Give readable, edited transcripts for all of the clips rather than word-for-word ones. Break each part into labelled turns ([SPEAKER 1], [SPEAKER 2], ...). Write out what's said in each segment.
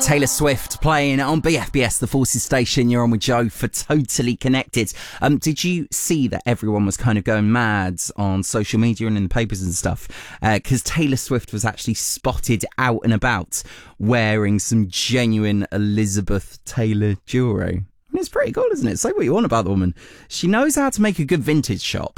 [SPEAKER 1] Taylor Swift playing on BFBS, the Forces station. You're on with Joe for Totally Connected. Did you see that everyone was kind of going mad on social media and in the papers and stuff? Because Taylor Swift was actually spotted out and about wearing some genuine Elizabeth Taylor jewellery. And it's pretty cool, isn't it? Say what you want about the woman. She knows how to make a good vintage shop.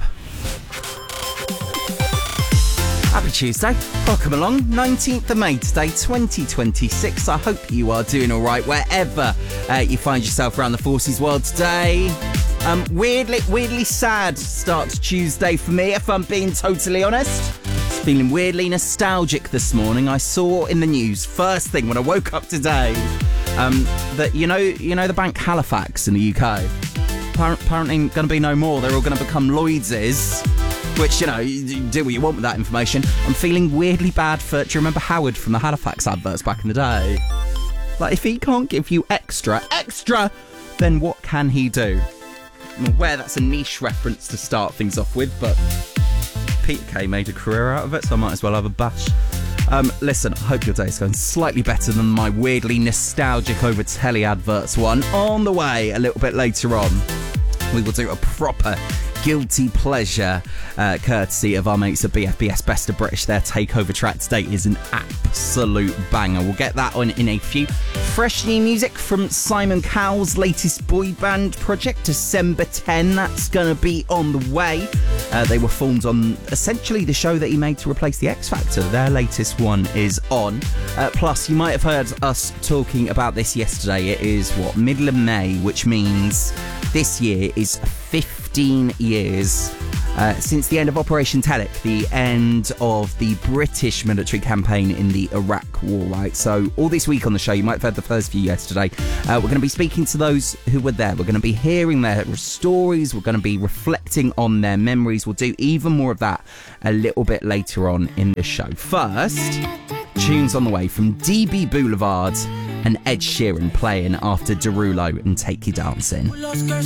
[SPEAKER 1] Happy Tuesday. Welcome along. 19th of May today, 2026. I hope you are doing all right wherever you find yourself around the Forces world today. Weirdly sad start to Tuesday for me, if I'm being totally honest. Just feeling weirdly nostalgic this morning. I saw in the news, first thing when I woke up today, that you know the bank Halifax in the UK. Apparently going to be no more. They're all going to become Lloyds's. Which, you do what you want with that information. I'm feeling weirdly bad for... Do you remember Howard from the Halifax adverts back in the day? Like, if he can't give you extra, then what can he do? I'm aware that's a niche reference to start things off with, but Peter Kay made a career out of it, so I might as well have a bash. Listen, I hope your day's going slightly better than my weirdly nostalgic over telly adverts one. On the way, a little bit later on, we will do a proper guilty pleasure courtesy of our mates at BFBS Best of British. Their takeover track today is an absolute banger. We'll get that on in a few. Fresh new music from Simon Cowell's latest boy band project, December 10. That's going to be on the way. They were formed on essentially the show that he made to replace the X Factor. Their latest one is on. Plus, you might have heard us talking about this yesterday. It is, middle of May, which means this year is 15 years since the end of Operation Telic, the end of the British military campaign in the Iraq War, right? So all this week on the show, you might have heard the first few yesterday, we're going to be speaking to those who were there. We're going to be hearing their stories. We're going to be reflecting on their memories. We'll do even more of that a little bit later on in the show. First, tunes on the way from DB Boulevard and Ed Sheeran playing after Derulo and Take You Dancing.
[SPEAKER 2] Los que